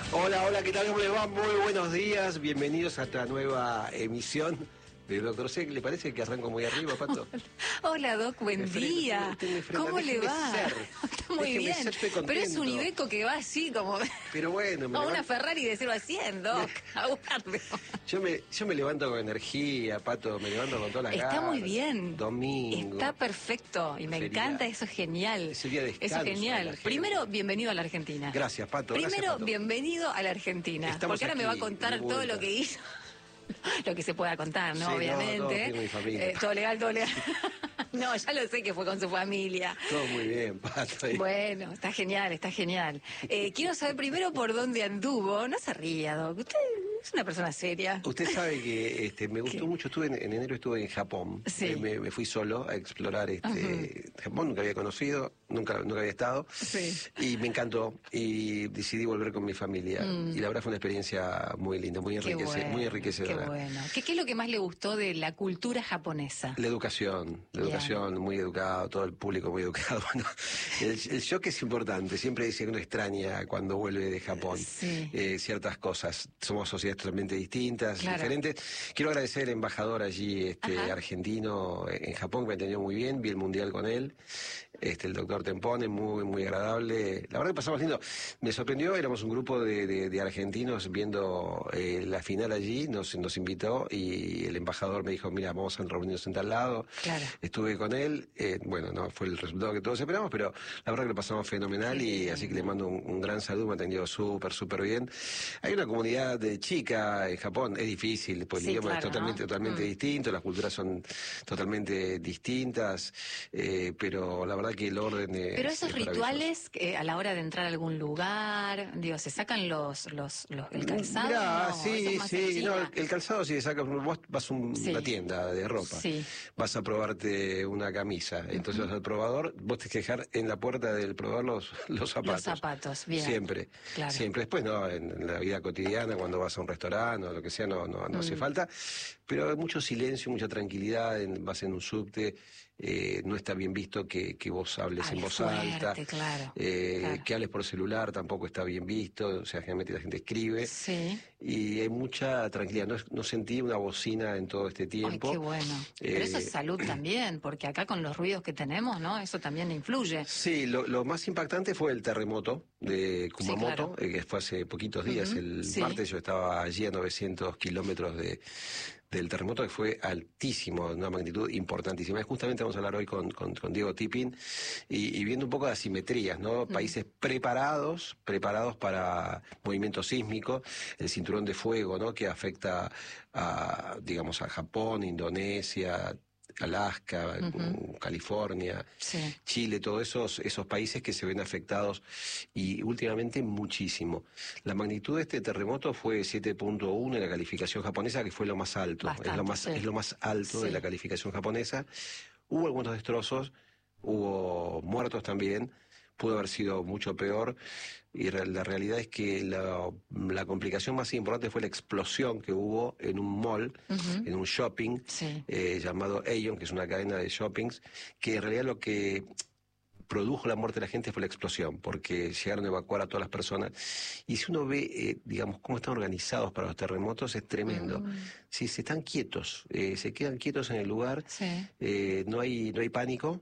Hola, hola, ¿qué tal? ¿Cómo les va? Muy buenos días, bienvenidos a esta nueva emisión de Doctor C. ¿Le parece que arranco muy arriba, Pato? Hola, Doc, buen día. ¿Cómo le va? Está muy bien. Pero es un Iveco que va así como... Pero bueno, a una Ferrari de 0 a 100, Doc. Aguarde. Yo me levanto con energía, Pato, me levanto con todas las ganas. Está muy bien. Domingo. Está perfecto y me encanta, eso es genial. Es el día de descanso. Eso es genial. Primero, bienvenido a la Argentina. Gracias, Pato. Primero, bienvenido a la Argentina. Estamos porque ahora aquí, me va a contar todo lo que hizo. Lo que se pueda contar, ¿no? Sí, obviamente. No, mi familia. Todo legal, todo legal. No, ya lo sé que fue con su familia. Todo muy bien, Pato. Bueno, está genial, está genial. Quiero saber primero por dónde anduvo. No se ría, Doc. Usted es una persona seria. Usted sabe que me gustó mucho. En enero estuve en Japón. Sí. Me fui solo a explorar Japón. Nunca había conocido, nunca había estado. Sí. Y me encantó. Y decidí volver con mi familia. Y la verdad fue una experiencia muy linda, muy enriquecedora. Qué bueno. ¿Qué es lo que más le gustó de la cultura japonesa? La educación, muy educado, todo el público muy educado. Bueno, el shock es importante, siempre dice que uno extraña cuando vuelve de Japón ciertas cosas. Somos sociedades totalmente distintas, diferentes. Quiero agradecer al embajador allí argentino en Japón, que me atendió muy bien, vi el mundial con él, el doctor Tempone, muy agradable. La verdad que pasamos lindo. Me sorprendió, éramos un grupo de argentinos viendo la final allí, nos invitó y el embajador me dijo, mira, vamos a reunirnos en tal lado. Claro. Estuve con él, bueno, no fue el resultado que todos esperamos, pero la verdad que lo pasamos fenomenal y así que le mando un gran saludo, me atendió súper bien. Hay una comunidad chica en Japón, es difícil, pues el idioma es totalmente distinto, las culturas son totalmente distintas, pero la verdad que el orden es... Pero esos rituales a la hora de entrar a algún lugar, digo, ¿se sacan el calzado? Mirá, no, sí, no, el calzado sí se saca, vos vas a una tienda de ropa, vas a probarte una camisa, entonces vas al probador, vos tenés que dejar en la puerta del probador los zapatos. Los zapatos, bien. Siempre. Después no, en la vida cotidiana, cuando vas a un restaurante o lo que sea, no hace falta, pero hay mucho silencio, mucha tranquilidad, vas en un subte, no está bien visto que vos hables en voz alta, que hables por celular tampoco está bien visto, o sea, generalmente la gente escribe, y hay mucha tranquilidad, no sentí una bocina en todo este tiempo. Ay, qué bueno. Pero eso es salud también, porque acá con los ruidos que tenemos, ¿no? Eso también influye. Sí, lo más impactante fue el terremoto de Kumamoto, que fue hace poquitos días, el martes yo estaba allí a 900 kilómetros del terremoto, que fue altísimo, de una magnitud importantísima. Y justamente vamos a hablar hoy con Diego Tipping y viendo un poco de asimetrías, ¿no? Países preparados para movimiento sísmico, el cinturón de fuego, ¿no? Que afecta a Japón, Indonesia, Alaska, California, Chile, todos esos países que se ven afectados y últimamente muchísimo. La magnitud de este terremoto fue 7.1 en la calificación japonesa, que fue lo más alto, es lo más alto de la calificación japonesa. Hubo algunos destrozos, hubo muertos también, pudo haber sido mucho peor, y la realidad es que la complicación más importante fue la explosión que hubo en un mall, en un shopping, llamado Aeon, que es una cadena de shoppings, que en realidad lo que produjo la muerte de la gente fue la explosión, porque llegaron a evacuar a todas las personas. Y si uno ve, cómo están organizados para los terremotos, es tremendo. Si se están quietos, se quedan quietos en el lugar, no hay pánico,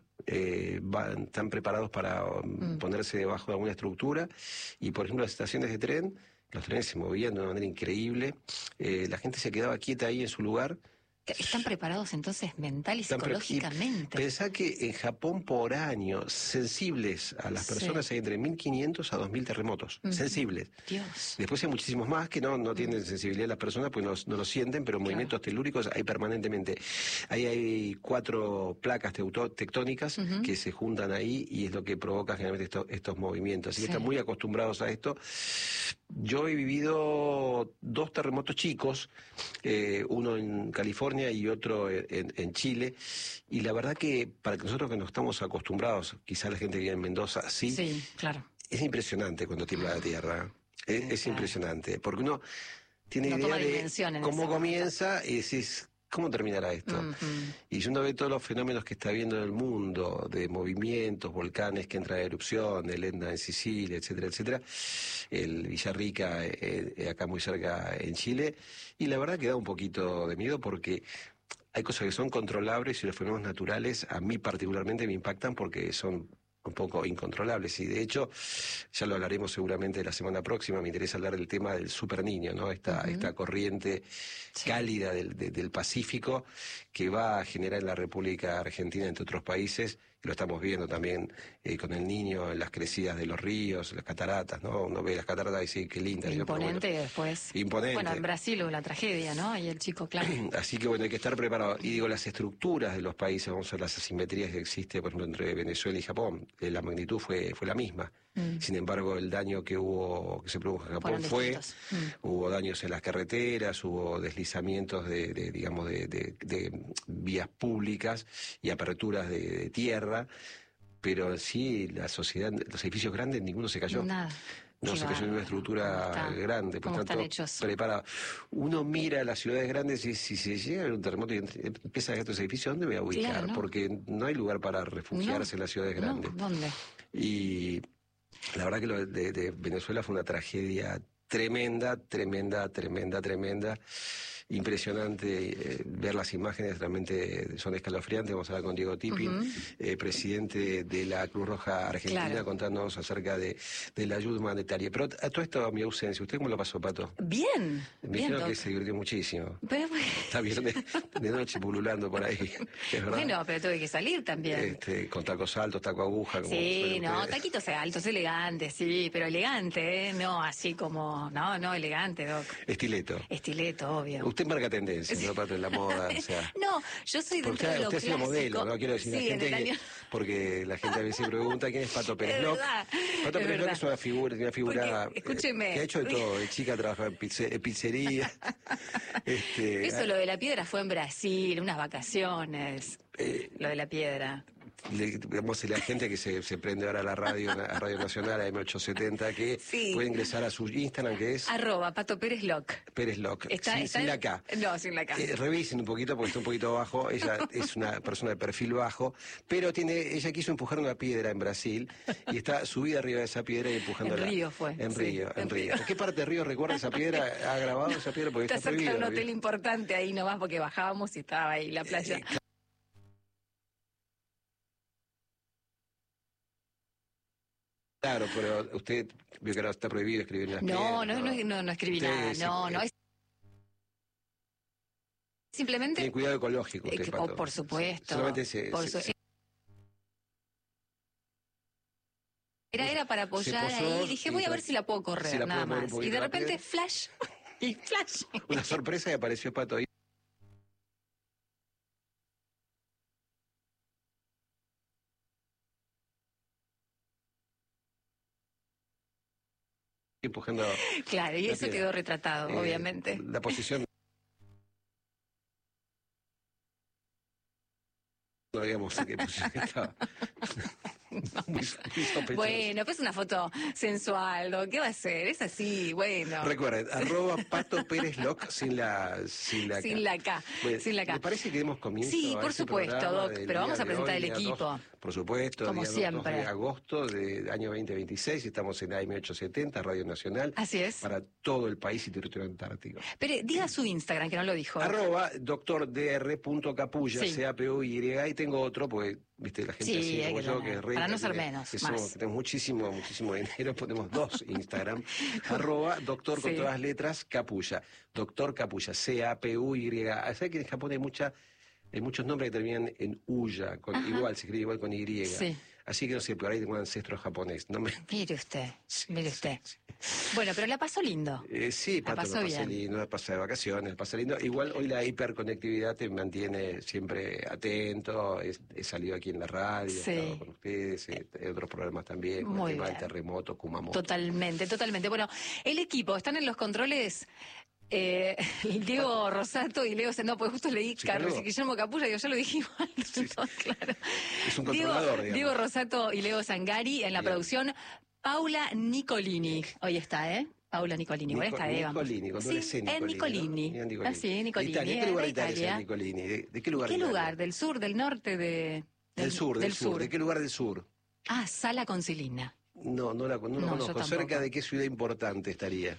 están preparados para ponerse debajo de alguna estructura, y por ejemplo las estaciones de tren, los trenes se movían de una manera increíble, la gente se quedaba quieta ahí en su lugar. ¿Están preparados entonces mental y psicológicamente? Pensá que en Japón por año, sensibles a las personas, hay entre 1.500 a 2.000 terremotos. Sensibles. Dios. Después hay muchísimos más que no tienen sensibilidad las personas, pues no lo sienten, pero movimientos telúricos hay permanentemente. Ahí hay 4 placas tectónicas que se juntan ahí y es lo que provoca generalmente estos movimientos. Así que están muy acostumbrados a esto. Yo he vivido 2 terremotos chicos, uno en California y otro en Chile, y la verdad que para nosotros que no estamos acostumbrados, quizás la gente que vive en Mendoza, sí, claro. Es impresionante cuando tiembla la tierra, es impresionante, porque uno tiene idea de cómo comienza y decís, ¿cómo terminará esto? Y si uno ve todos los fenómenos que está viendo en el mundo, de movimientos, volcanes que entran en erupción, el Etna en Sicilia, etcétera, etcétera, el Villarrica, acá muy cerca en Chile, y la verdad que da un poquito de miedo porque hay cosas que son controlables y los fenómenos naturales a mí particularmente me impactan porque son un poco incontrolables, y de hecho ya lo hablaremos seguramente la semana próxima. Me interesa hablar del tema del Super Niño, ¿no? Esta corriente cálida del Pacífico que va a generar en la República Argentina, entre otros países. Lo estamos viendo también con el Niño en las crecidas de los ríos, las cataratas, ¿no? Uno ve las cataratas y dice, qué linda. Imponente, bueno, después. Imponente. Bueno, en Brasil hubo la tragedia, ¿no? Y el chico, claro. Así que bueno, hay que estar preparado. Y digo, las estructuras de los países, vamos a ver las asimetrías que existe, por ejemplo, entre Venezuela y Japón, la magnitud fue la misma. Sin embargo, el daño que se produjo en Japón hubo daños en las carreteras, hubo deslizamientos de vías públicas y aperturas de tierra, pero sí, la sociedad, los edificios grandes, ninguno se cayó. Nada. No, se cayó en una estructura grande, por tanto, preparado. Uno mira las ciudades grandes y si se llega a ver un terremoto y empieza a caer estos edificios, ¿dónde voy a ubicar? Claro, ¿no? Porque no hay lugar para refugiarse en las ciudades grandes. ¿Dónde? Y la verdad que lo de Venezuela fue una tragedia tremenda, impresionante. Ver las imágenes realmente son escalofriantes. Vamos a hablar con Diego Tipping, presidente de la Cruz Roja Argentina, contándonos acerca de la ayuda humanitaria. Pero a todo esto, a mi ausencia, ¿usted cómo lo pasó, Pato? Bien. Me dijeron que se divirtió muchísimo. Pero, está viernes de noche pululando por ahí, es verdad. Bueno, pero tuve que salir también. Con tacos altos, taco aguja. Como sí, no, taquitos altos, elegantes, sí, pero elegante, ¿eh? No así como, no, elegante, Doc. Estileto. Estileto, obvio. Usted marca tendencia, ¿no, Pato, en la moda? O sea, no, yo soy dentro de lo usted clásico. ha sido modelo, ¿no? Quiero decir, sí, la gente porque la gente a veces pregunta quién es Pato Pérez Locke. Pato Pérez Locke es una figura porque, escúcheme, que ha hecho de todo. De chica trabaja en pizzería. Eso, lo de la piedra fue en Brasil, unas vacaciones. Lo de la piedra. Digamos a la gente que se prende ahora a la radio, a Radio Nacional, a M870, que puede ingresar a su Instagram, que es @Pato Pérez Locke. Pérez Locke, sin la K. No, sin la K. Revisen un poquito porque está un poquito bajo. Ella es una persona de perfil bajo, pero ella quiso empujar una piedra en Brasil y está subida arriba de esa piedra y empujándola. En Río fue. En Río. ¿Qué parte de Río recuerda esa piedra? ¿Ha grabado esa piedra? Porque está cerca de un hotel importante ahí nomás, porque bajábamos y estaba ahí la playa. Claro, pero usted vio que ahora está prohibido escribir en las piedras. No escribí nada, no. Es simplemente... Tiene cuidado ecológico usted, Pato. Por supuesto. Solamente Era para apoyar ahí, dije, voy a ver si la puedo correr, nada más. Y de repente, flash, y flash. Una sorpresa y apareció Pato ahí. Empujando. Claro, y eso quedó retratado, obviamente. La posición. No digamos qué posición estaba. Muy bueno, pues una foto sensual, ¿no? ¿Qué va a ser? Es así, bueno. Recuerden, @Pato Pérez Locke sin la K. Bueno, sin la K. ¿Le parece que demos comienzo? Sí, por supuesto, Doc, pero vamos a presentar el equipo. Por supuesto, como día siempre. 2 de agosto del año 2026, estamos en AM870, Radio Nacional. Así es. Para todo el país y territorio antártico. Pero diga su Instagram, que no lo dijo. @drdr.capulla, CAPUY, y tengo otro, porque, viste, la gente así como yo, que es rey. Para no ser menos, que tenemos muchísimo dinero, ponemos 2 Instagram. @doctor con todas las letras, Capulla. Doctor Capulla, CAPUY. ¿Sabes que en Japón hay muchos nombres que terminan en Uya, igual, se escribe igual con Y? Sí. Así que no sé, por ahí tengo un ancestro japonés. Mire usted, mire usted. Sí. Bueno, pero la pasó lindo. Sí, Pato, la pasé lindo, la pasé de vacaciones, la pasé lindo. Igual hoy la hiperconectividad te mantiene siempre atento. He salido aquí en la radio, he estado con ustedes, hay otros programas también, con el tema del terremoto, Kumamoto. Totalmente. Bueno, el equipo, están en los controles... Diego Rosato y Leo no, pues justo leí Guillermo Capulla, ya lo dijimos. Claro. Es un controlador, Diego Rosato y Leo Zangari en la producción. Paula Nicolini, hoy está, Paola Nicolini, igual está Eva. Nicolini, con doble C, Nicolini. Nicolini. Ah, sí, Nicolini. Italia. ¿De qué lugar de Italia es el Nicolini? ¿De qué lugar? ¿De qué lugar? ¿Del sur, del norte, del sur? ¿De qué lugar del sur? Ah, Sala Concilina. No la conozco. ¿Cerca de qué ciudad importante estaría?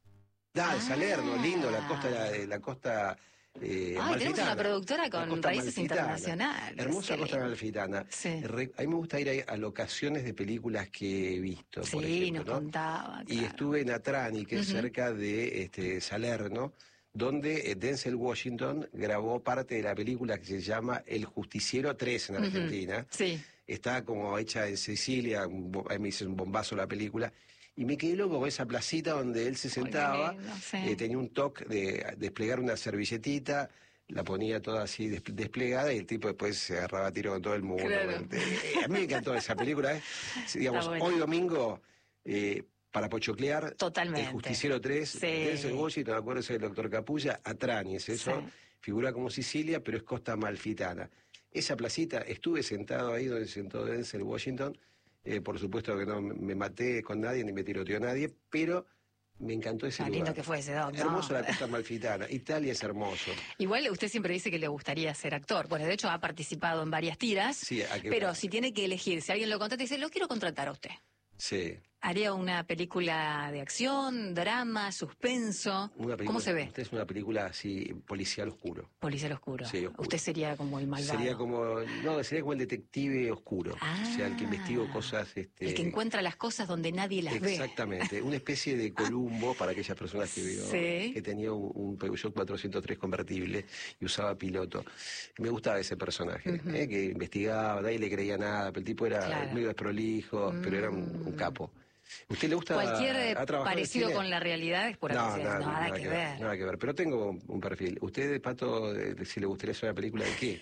Salerno, lindo, la costa tenemos una productora con raíces internacionales. Hermosa costa amalfitana. Sí. A mí me gusta ir a locaciones de películas que he visto, por ejemplo. Nos contaba. Claro. Y estuve en Atrani, que es cerca de Salerno, donde Denzel Washington grabó parte de la película que se llama El Justiciero 3 en Argentina. Sí. Está como hecha en Sicilia, ahí me hice un bombazo la película. Y me quedé loco con esa placita donde él se sentaba, tenía un toque de desplegar una servilletita, la ponía toda así desplegada y el tipo después se agarraba a tiro con todo el mundo. Claro. A mí me encantó esa película. Digamos, hoy domingo, para pochoclear, totalmente. El Justiciero 3, Denzel Washington, acuérdense del Doctor Capulla, Atranis, eso figura como Sicilia, pero es costa amalfitana. Esa placita, estuve sentado ahí donde sentó Denzel Washington. Por supuesto que no me maté con nadie ni me tiroteó a nadie, pero me encantó ese lugar. Lindo que fue ese Hermoso la costa amalfitana. Italia es hermoso. Igual usted siempre dice que le gustaría ser actor. Bueno, de hecho ha participado en varias tiras. Sí, pero si tiene que elegir, si alguien lo contrata y dice, lo quiero contratar a usted. Sí. ¿Haría una película de acción, drama, suspenso? ¿Cómo se ve? Esta es una película así, policial oscuro. Policial oscuro. Sí, oscuro. Usted sería como el malvado. Sería como el detective oscuro. O sea, el que investiga cosas... El que encuentra las cosas donde nadie las ve. Exactamente. Una especie de Columbo para aquellas personas que vio, que tenía un Peugeot 403 convertible y usaba piloto. Me gustaba ese personaje, que investigaba, nadie le creía nada, pero el tipo era medio desprolijo, pero era un capo. ¿Usted le gusta cualquier parecido con la realidad es por nada que ver. Nada que ver, pero tengo un perfil. ¿Usted, Pato, si le gustaría hacer una película de qué?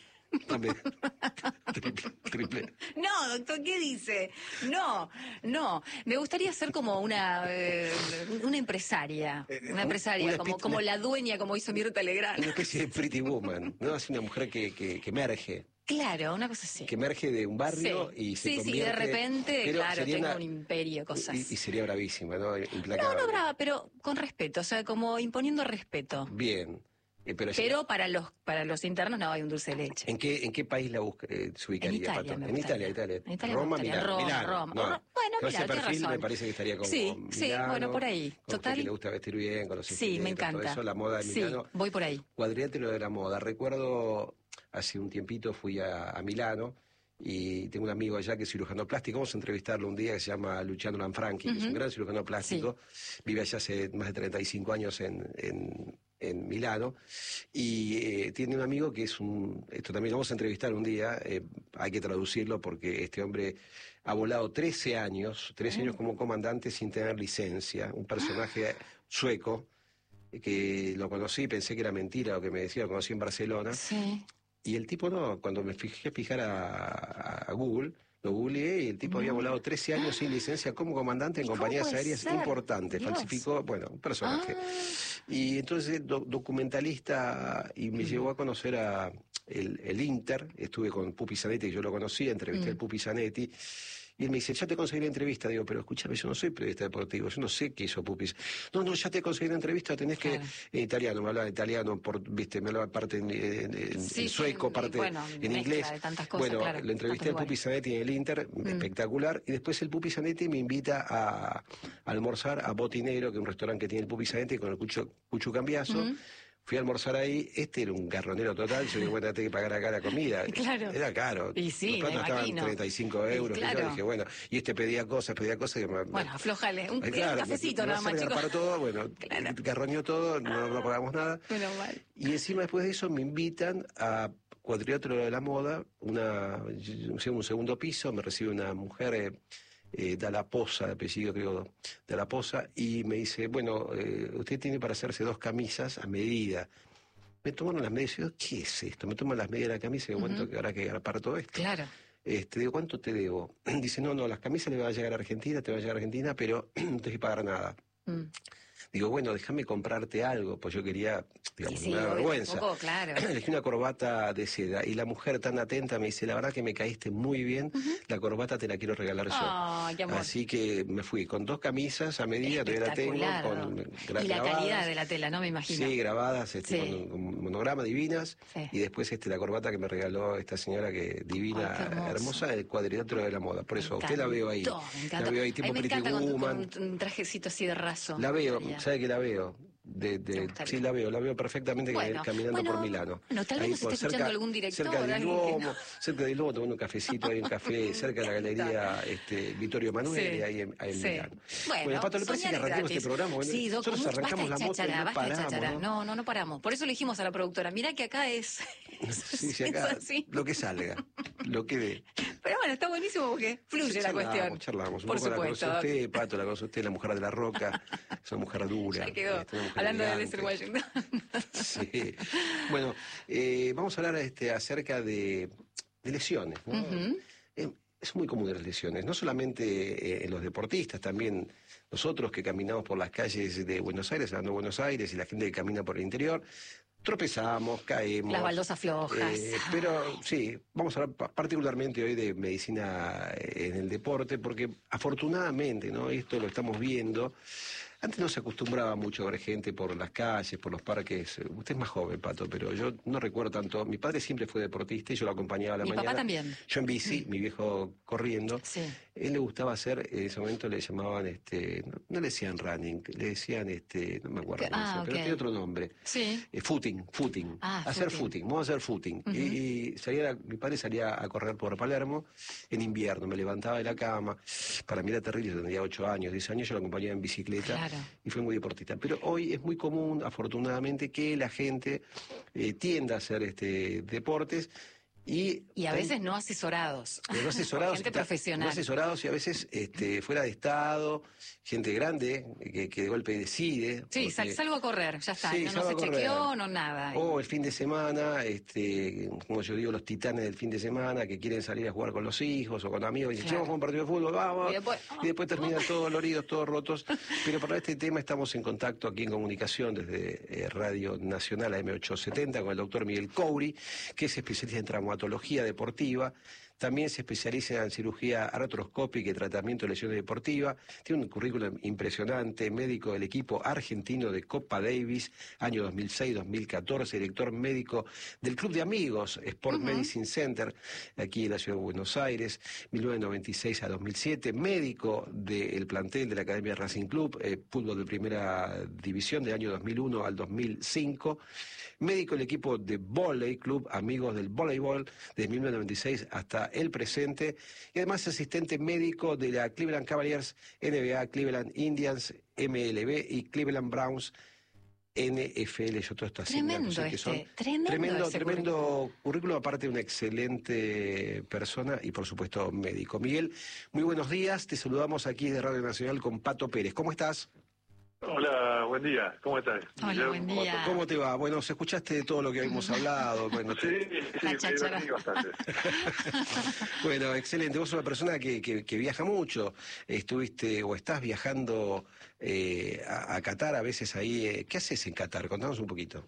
Triple. No, doctor, ¿qué dice? No. Me gustaría ser como una empresaria. Una empresaria, como la dueña, como hizo Mirta Legrand. Una especie de Pretty Woman, ¿no? Es una mujer que emerge. Claro, una cosa así. Que emerge de un barrio y se convierte... Sí, de repente, tengo un imperio, cosas. Y sería bravísima, ¿no? Implacable. No brava, pero con respeto, o sea, como imponiendo respeto. Bien. Pero para los internos no hay un dulce de leche. ¿En qué país se ubicaría, Pato? En Italia. Roma, Milano. Bueno, Milano, ese perfil me parece que estaría como Milano, bueno, por ahí. Total. Que le gusta vestir bien, con los me encanta. Todo eso, la moda de Milano. Sí, voy por ahí. Cuadrilátero de la moda. Recuerdo, hace un tiempito fui a Milano y tengo un amigo allá que es cirujano plástico. Vamos a entrevistarlo un día, que se llama Luciano Lanfranchi, que es un gran cirujano plástico. Vive allá hace más de 35 años en Milano, y tiene un amigo que esto también lo vamos a entrevistar un día, hay que traducirlo porque este hombre ha volado 13 años como comandante sin tener licencia, un personaje sueco, que lo conocí, pensé que era mentira lo que me decía, lo conocí en Barcelona, y el tipo cuando me fijé a fijar a Google, lo googleé y el tipo había volado 13 años sin licencia como comandante en compañías aéreas importantes. Dios. Falsificó, un personaje. Y entonces documentalista, y me llevó a conocer el Inter. Estuve con Pupi Zanetti, que yo lo conocía, entrevisté al Pupi Zanetti. Y él me dice, ya te conseguí la entrevista. Digo, pero escúchame, yo no soy periodista deportivo, yo no sé qué hizo Pupis. No, ya te conseguí la entrevista, tenés que... italiano, me hablaba italiano, me hablaba parte en sueco, parte en inglés. Lo entrevisté al Pupi Zanetti en el Inter, espectacular. Y después el Pupi Zanetti me invita a almorzar a Botinero, que es un restaurante que tiene el Pupi Zanetti, con el Cucho Cambiaso. Fui a almorzar ahí, era un garronero total, yo digo, tengo que pagar acá la comida. Claro. Era caro. Y sí, los platos estaban 35 euros. Claro. Y yo dije, y pedía cosas. Aflójale, un cafecito nada más, chicos. Para todo, garroneó todo, no pagamos nada. Y encima después de eso me invitan a Cuadrilátero de la Moda, un segundo piso, me recibe una mujer... Dalla Posa, de apellido creo, Dalla Posa, y me dice, usted tiene para hacerse 2 camisas a medida. Me tomaron las medidas y digo, ¿qué es esto? Me toman las medidas de la camisa y digo, ¿cuánto que habrá que agarrar todo esto? Claro. Digo, ¿cuánto te debo? Dice, no, las camisas le van a llegar a Argentina, te van a llegar a Argentina, pero no tienes que pagar nada. digo, bueno, déjame comprarte algo, pues yo quería, digamos, Sí, me da vergüenza. un poco, claro. Elegí una corbata de seda y la mujer tan atenta me dice, la verdad que me caíste muy bien, la corbata te la quiero regalar yo. Ay, qué amor. Así que me fui con 2 camisas a medida, todavía la tengo, con y la calidad de la tela, ¿no? Me imagino. Sí, grabadas con un monograma divinas, y después la corbata que me regaló esta señora que divina, hermosa, el cuadrilátero de la moda. Por eso, usted la veo ahí. Me encanta. La veo ahí tipo me Pretty encanta Woman. con un trajecito así de raso. La veo, ¿sabe que la veo? Sí, la veo perfectamente caminando por Milano. Bueno, tal vez nos esté escuchando algún director. Cerca del Duomo, tomando un cafecito, hay un café cerca de la galería Vittorio Emanuele, ahí en Milano. Bueno, Pato, ¿le parece que arranquemos este programa? Bueno, sí, nosotros arrancamos la moto y no paramos. No paramos. Por eso le dijimos a la productora, mirá que acá es... Sí, acá lo que salga, lo que dé. Pero bueno, está buenísimo porque fluye la cuestión. Charlamos. Por supuesto. La conoce usted, Pato, la conoce usted, la mujer de la roca, es una mujer dura. Ya quedó, hablando de Denzel Washington. Sí. Bueno, vamos a hablar acerca de lesiones, ¿no? Es muy común las lesiones, no solamente en los deportistas, también nosotros que caminamos por las calles de Buenos Aires, hablando de Buenos Aires, y la gente que camina por el interior, tropezamos, caemos. Las baldosas flojas. Pero sí, vamos a hablar particularmente hoy de medicina en el deporte, porque afortunadamente, ¿no? Esto lo estamos viendo. Antes no se acostumbraba mucho a ver gente por las calles, por los parques. Usted es más joven, Pato, pero yo no recuerdo tanto. Mi padre siempre fue deportista y yo lo acompañaba a la mañana. Mi papá también. Yo en bici, mi viejo corriendo. Sí. Él le gustaba hacer, en ese momento le llamaban, no le decían running, le decían, no me acuerdo cómo se llama, pero tiene otro nombre. Sí. Footing. Hacer footing, vamos a hacer footing. Y mi padre salía a correr por Palermo en invierno, me levantaba de la cama. Para mí era terrible, yo tenía 8 años, 10 años, yo lo acompañaba en bicicleta. Claro. Y fue muy deportista. Pero hoy es muy común, afortunadamente, que la gente tienda a hacer deportes y a veces no asesorados. No asesorados. Gente profesional. No asesorados y a veces fuera de estado, gente grande que de golpe decide. Sí, salgo a correr, ya está. Sí, no se chequeó, no nada. O el fin de semana, como yo digo, los titanes del fin de semana que quieren salir a jugar con los hijos o con amigos y dicen, vamos a un partido de fútbol, vamos. Y después terminan todos doloridos, todos rotos. Pero para este tema estamos en contacto aquí en comunicación desde Radio Nacional AM870 con el doctor Miguel Couri, que es especialista en traumatología deportiva. También se especializa en cirugía artroscópica y tratamiento de lesiones deportivas. Tiene un currículum impresionante, médico del equipo argentino de Copa Davis, año 2006-2014, director médico del Club de Amigos Sport Medicine Center, aquí en la ciudad de Buenos Aires, 1996 a 2007, médico del plantel de la Academia Racing Club, fútbol de primera división de año 2001 al 2005, médico del equipo de Volley Club Amigos del Voleibol, de 1996 hasta el presente, y además asistente médico de la Cleveland Cavaliers, NBA, Cleveland Indians, MLB y Cleveland Browns, NFL. Yo todo esto así. Tremendo currículo, aparte de una excelente persona y por supuesto médico. Miguel, muy buenos días, te saludamos aquí de Radio Nacional con Pato Pérez. ¿Cómo estás? Hola, buen día, ¿cómo estás? Hola, buen día. ¿Cómo te va? Bueno, ¿se escuchaste de todo lo que habíamos hablado? Bueno, sí, bastante. Bueno, excelente. Vos sos una persona que viaja mucho. Estuviste o estás viajando a Qatar a veces ahí. ¿Qué haces en Qatar? Contanos un poquito.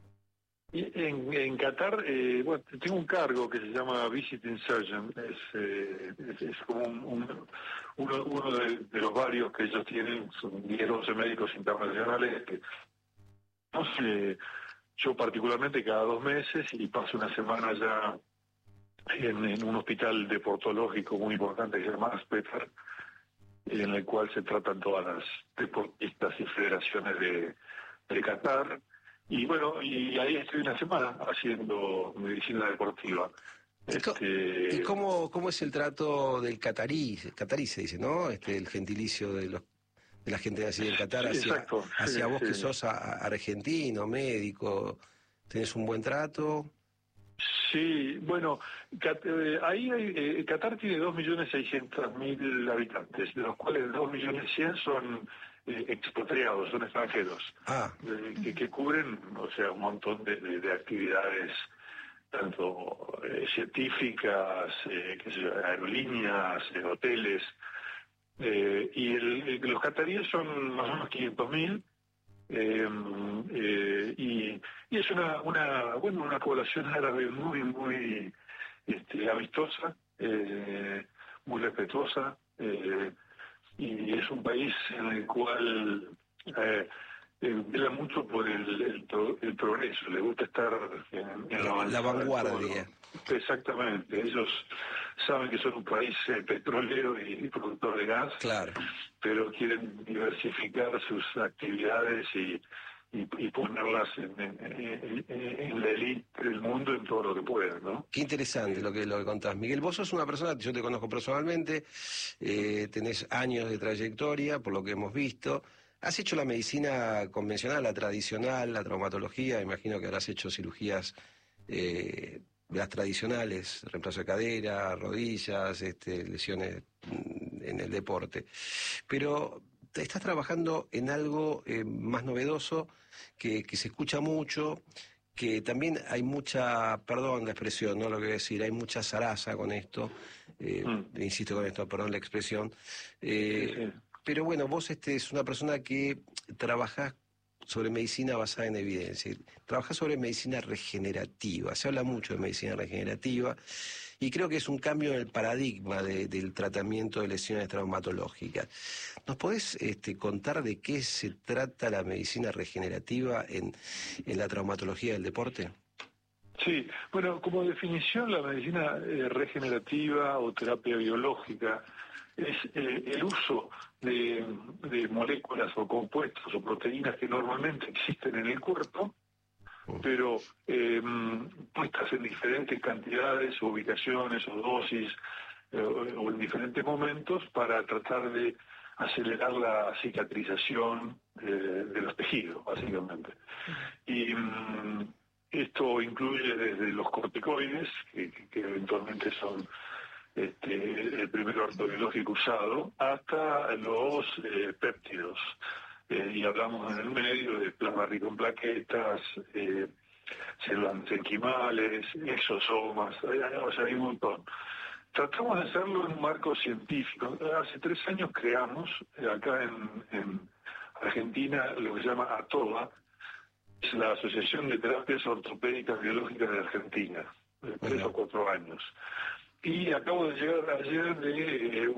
En Qatar, bueno, tengo un cargo que se llama Visiting Surgeon. Es como uno de los varios que ellos tienen, son 10 o 12 médicos internacionales. Yo particularmente cada 2 meses y paso una semana ya en un hospital deportológico muy importante que se llama Aspetar, en el cual se tratan todas las deportistas y federaciones de Qatar. Y bueno, y ahí estoy una semana haciendo medicina deportiva. ¿Y cómo es el trato del catarí? Catarí se dice, ¿no? El gentilicio de la gente de así del Qatar hacia vos que sos argentino, médico. ¿Tenés un buen trato? Sí, bueno, Qatar tiene 2.600.000 habitantes, de los cuales 2.100.000 son expatriados, son extranjeros, que cubren, o sea, un montón de actividades, tanto científicas, aerolíneas, hoteles, y los cataríes son más o menos 500.000, y es una población árabe muy amistosa, muy respetuosa, y es un país en el cual vela mucho por el progreso, le gusta estar en la vanguardia. Exactamente, ellos saben que son un país petrolero y productor de gas, claro, pero quieren diversificar sus actividades y ponerlas en la élite del mundo en todo lo que puedan, ¿no? Qué interesante lo que contás. Miguel, vos sos una persona, yo te conozco personalmente, tenés años de trayectoria, por lo que hemos visto. ¿Has hecho la medicina convencional, la tradicional, la traumatología? Imagino que habrás hecho cirugías las tradicionales, reemplazo de cadera, rodillas, lesiones en el deporte. Pero estás trabajando en algo más novedoso, que se escucha mucho, que también hay mucha, perdón la expresión, no lo que voy a decir, hay mucha zaraza con esto, insisto con esto, perdón la expresión, Sí. Pero bueno, vos es una persona que trabajás sobre medicina basada en evidencia, trabajás sobre medicina regenerativa, se habla mucho de medicina regenerativa, y creo que es un cambio en el paradigma del tratamiento de lesiones traumatológicas. ¿Nos podés contar de qué se trata la medicina regenerativa en la traumatología del deporte? Sí, bueno, como definición, la medicina regenerativa o terapia biológica es el uso de moléculas o compuestos o proteínas que normalmente existen en el cuerpo, pero puestas en diferentes cantidades, o ubicaciones o dosis, o en diferentes momentos para tratar de acelerar la cicatrización de los tejidos, básicamente. Y esto incluye desde los corticoides, que eventualmente son el primer ortobiológico usado, hasta los péptidos. Y hablamos en el medio de plasma rico en plaquetas, células mesenquimales, exosomas, o sea, hay un montón. Tratamos de hacerlo en un marco científico. Hace 3 años creamos, acá en Argentina, lo que se llama ATOBA, es la Asociación de Terapias Ortopédicas Biológicas de Argentina, 3 o 4 años. Y acabo de llegar ayer de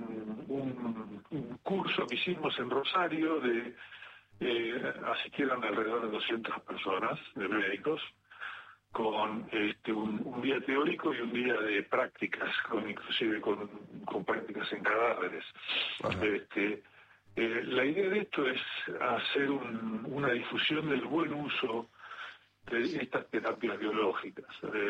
un curso que hicimos en Rosario, asistieron alrededor de 200 personas, de médicos, con un día teórico y un día de prácticas, inclusive con prácticas en cadáveres. La idea de esto es hacer una difusión del buen uso de estas terapias biológicas.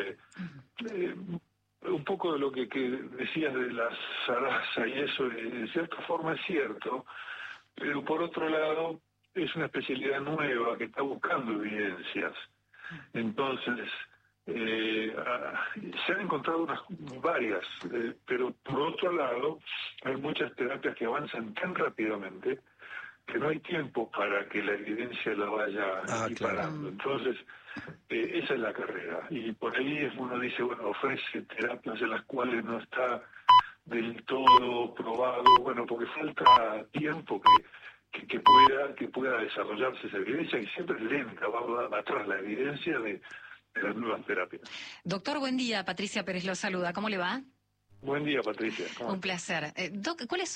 Un poco de lo que decías de la zaraza y eso, de cierta forma es cierto, pero por otro lado es una especialidad nueva que está buscando evidencias. Entonces, se han encontrado varias, pero por otro lado hay muchas terapias que avanzan tan rápidamente que no hay tiempo para que la evidencia la vaya equiparando. Claro. Entonces, esa es la carrera. Y por ahí uno dice, bueno, ofrece terapias en las cuales no está del todo probado, bueno, porque falta tiempo que pueda desarrollarse esa evidencia, y siempre es lenta, va atrás la evidencia de las nuevas terapias. Doctor, buen día. Patricia Pérez lo saluda. ¿Cómo le va? Buen día, Patricia. Un placer. Doc, ¿cuáles